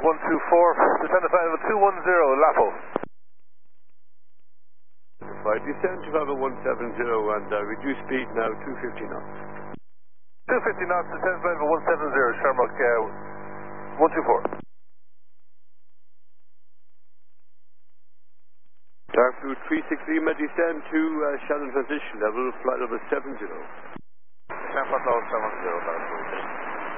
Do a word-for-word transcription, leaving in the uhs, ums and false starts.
one two four, descend to flight level two one zero, Lapo. Right, descend to level one seven zero and uh, reduce speed now two fifty knots. two fifty knots, descend to flight level one seven zero, Shamrock uh, one two four. Darfleet three six Lima, descend to uh, Shannon transition level, flight level seven zero. Shamrock level seven zero, Darfleet.